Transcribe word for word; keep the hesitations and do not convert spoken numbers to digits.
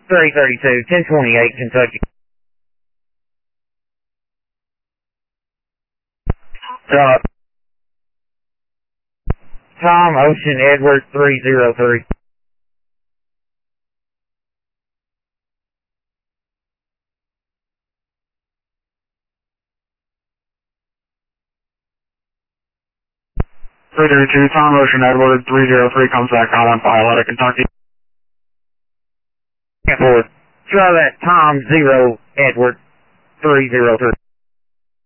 three thirty-two, ten twenty-eight, Kentucky. Uh, Tom Ocean Edward three zero three. three thirty-two, Tom Ocean Edward three zero three comes back on one pilot, Kentucky. Try that Tom Zero Edward three zero three.